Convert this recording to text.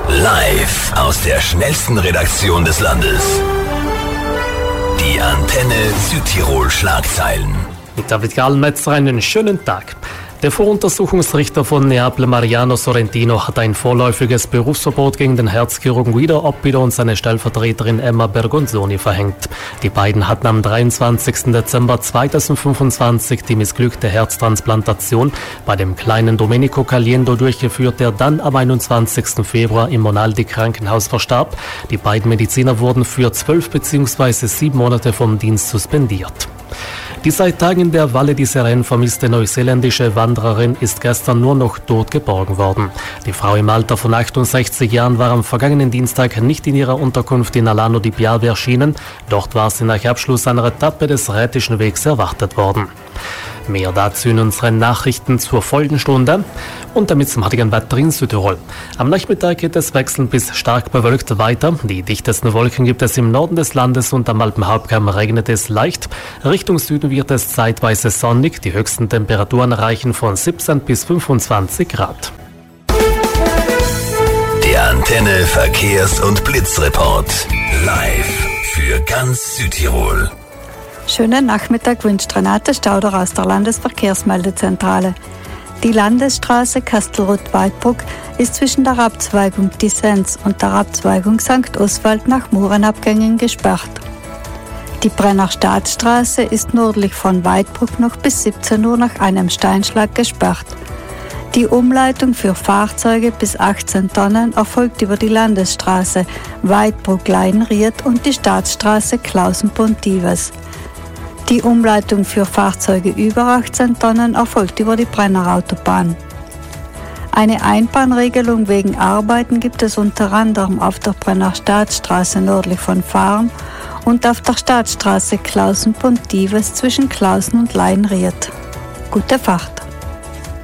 Live aus der schnellsten Redaktion des Landes. Die Antenne Südtirol Schlagzeilen. Mit David Gallmetzer einen schönen Tag. Der Voruntersuchungsrichter von Neapel, Mariano Sorrentino, hat ein vorläufiges Berufsverbot gegen den Herzchirurgen Guido Oppido und seine Stellvertreterin Emma Bergonzoni verhängt. Die beiden hatten am 23. Dezember 2025 die missglückte Herztransplantation bei dem kleinen Domenico Caliendo durchgeführt, der dann am 21. Februar im Monaldi Krankenhaus verstarb. Die beiden Mediziner wurden für 12 bzw. 7 Monate vom Dienst suspendiert. Die seit Tagen in der Valle di Seren vermisste neuseeländische Wandererin ist gestern nur noch tot geborgen worden. Die Frau im Alter von 68 Jahren war am vergangenen Dienstag nicht in ihrer Unterkunft in Alano di Piave erschienen. Dort war sie nach Abschluss einer Etappe des Rätischen Wegs erwartet worden. Mehr dazu in unseren Nachrichten zur Folgenstunde und damit zum heutigen Wetter in Südtirol. Am Nachmittag geht es wechselnd bis stark bewölkt weiter. Die dichtesten Wolken gibt es im Norden des Landes und am Alpenhauptkamm regnet es leicht. Richtung Süden wird es zeitweise sonnig. Die höchsten Temperaturen reichen von 17 bis 25 Grad. Der Antenne Verkehrs- und Blitzreport. Live für ganz Südtirol. Schönen Nachmittag wünscht Renate Stauder aus der Landesverkehrsmeldezentrale. Die Landesstraße Kastelruth-Weidbruck ist zwischen der Abzweigung Dissens und der Abzweigung St. Oswald nach Murenabgängen gesperrt. Die Brenner Staatsstraße ist nördlich von Weidbruck noch bis 17 Uhr nach einem Steinschlag gesperrt. Die Umleitung für Fahrzeuge bis 18 Tonnen erfolgt über die Landesstraße Weidbruck-Leinried und die Staatsstraße Klausen-Pontivas. Die Umleitung für Fahrzeuge über 18 Tonnen erfolgt über die Brennerautobahn. Eine Einbahnregelung wegen Arbeiten gibt es unter anderem auf der Brenner Staatsstraße nördlich von Farm und auf der Staatsstraße Klausen-Pontivas zwischen Klausen und Leinried. Gute Fahrt!